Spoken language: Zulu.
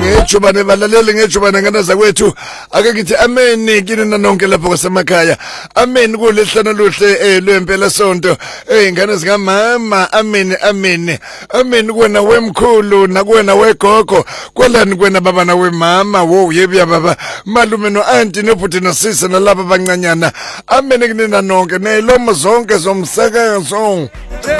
ngejubane balaleli ngejubane nganaza kwethu ake ngithi amen kini nanonke lapho kwasemakhaya amen kulihlana luhle lwempela sonto ingane zika mama amen amen amen kuwena wemkhulu nakuwena wegogo kwalani kwena baba na wemama wo yebiya baba malume no auntie nebhuti nosisi nalabo abancanyana amen kini nanonke nelomo zonke zomsakazo